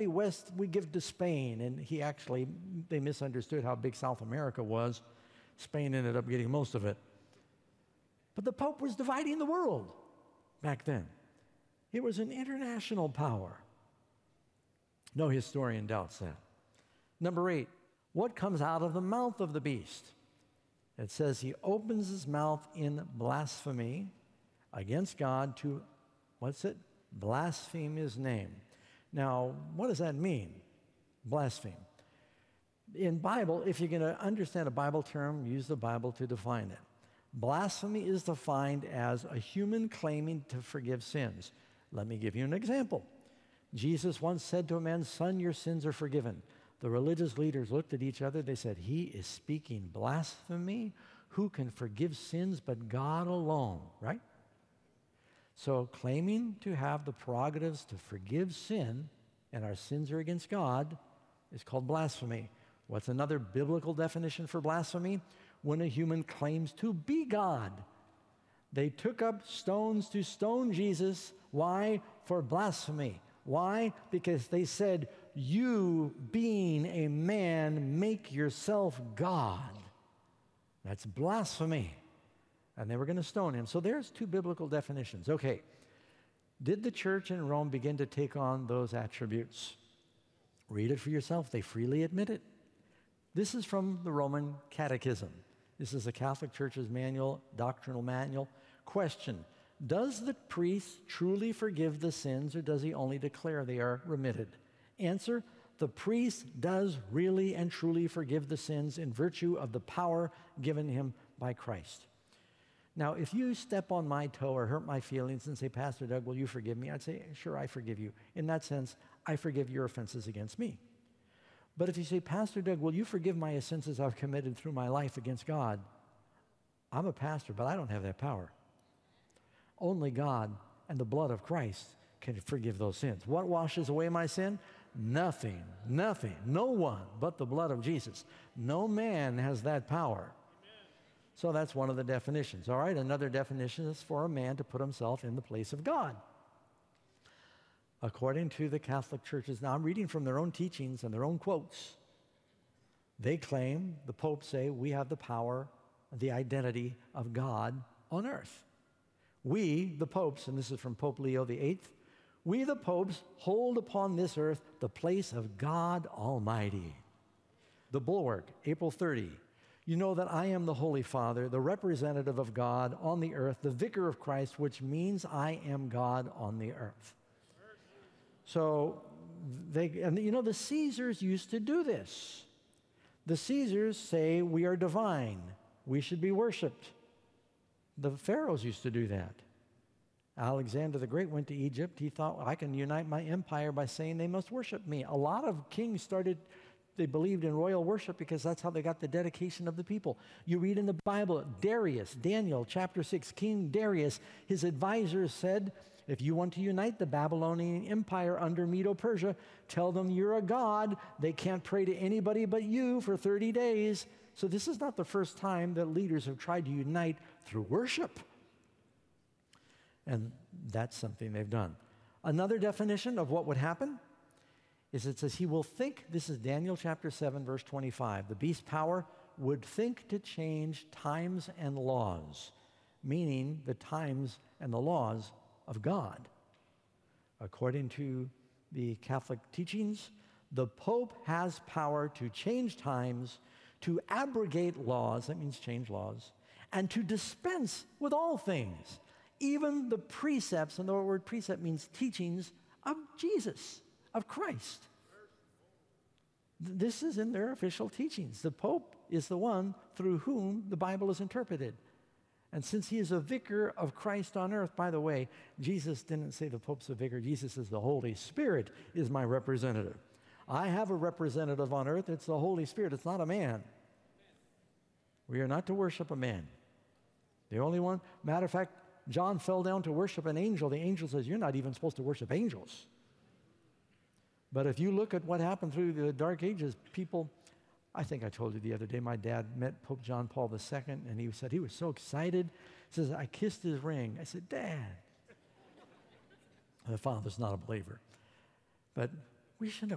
west we give to Spain. And they misunderstood how big South America was. Spain ended up getting most of it. But the Pope was dividing the world back then. It was an international power. No historian doubts that. Number 8, what comes out of the mouth of the beast? It says he opens his mouth in blasphemy against God to, blaspheme his name. Now, what does that mean? Blaspheme. In Bible, if you're going to understand a Bible term, use the Bible to define it. Blasphemy is defined as a human claiming to forgive sins. Let me give you an example. Jesus once said to a man, "Son, your sins are forgiven." The religious leaders looked at each other. They said, "He is speaking blasphemy. Who can forgive sins but God alone?" Right? So claiming to have the prerogatives to forgive sin, and our sins are against God, is called blasphemy. What's another biblical definition for blasphemy? When a human claims to be God. They took up stones to stone Jesus. Why? For blasphemy. Why? Because they said, "You, being a man, make yourself God." That's blasphemy. And they were going to stone him. So there's 2 biblical definitions. Okay. Did the church in Rome begin to take on those attributes? Read it for yourself. They freely admit it. This is from the Roman Catechism. This is the Catholic Church's manual, doctrinal manual. Question: does the priest truly forgive the sins, or does he only declare they are remitted? Answer: the priest does really and truly forgive the sins in virtue of the power given him by Christ. Now, if you step on my toe or hurt my feelings and say, "Pastor Doug, will you forgive me?" I'd say, "Sure, I forgive you." In that sense, I forgive your offenses against me. But if you say, "Pastor Doug, will you forgive my offenses I've committed through my life against God?" I'm a pastor, but I don't have that power. Only God and the blood of Christ can forgive those sins. What washes away my sin? Nothing, nothing, no one but the blood of Jesus. No man has that power. So that's one of the definitions. All right, another definition is for a man to put himself in the place of God. According to the Catholic churches, now I'm reading from their own teachings and their own quotes. They claim, the popes say, we have the power, the identity of God on earth. We, the popes, and this is from Pope Leo VIII, we, the popes, hold upon this earth the place of God Almighty. The Bulwark, April 30. You know that I am the Holy Father, the representative of God on the earth, the vicar of Christ, which means I am God on the earth. So, the Caesars used to do this. The Caesars say we are divine. We should be worshiped. The pharaohs used to do that. Alexander the Great went to Egypt. He thought, I can unite my empire by saying they must worship me. A lot of kings they believed in royal worship because that's how they got the dedication of the people. You read in the Bible, Daniel chapter 6, King Darius, his advisors said, if you want to unite the Babylonian Empire under Medo-Persia, tell them you're a god. They can't pray to anybody but you for 30 days. So this is not the first time that leaders have tried to unite through worship. And that's something they've done. Another definition of what would happen is it says he will think, this is Daniel chapter 7, verse 25, the beast power would think to change times and laws, meaning the times and the laws of God. According to the Catholic teachings, the Pope has power to change times, to abrogate laws, that means change laws, and to dispense with all things, even the precepts, and the word precept means teachings of Jesus, of Christ. This is in their official teachings. The Pope is the one through whom the Bible is interpreted. And since he is a vicar of Christ on earth, by the way, Jesus didn't say the Pope's a vicar. Jesus says the Holy Spirit is my representative. I have a representative on earth. It's the Holy Spirit. It's not a man. We are not to worship a man. The only one, matter of fact, John fell down to worship an angel. The angel says, you're not even supposed to worship angels. But if you look at what happened through the Dark Ages, people, I think I told you the other day, my dad met Pope John Paul II, and he said he was so excited. He says, I kissed his ring. I said, Dad. The father's not a believer. But we shouldn't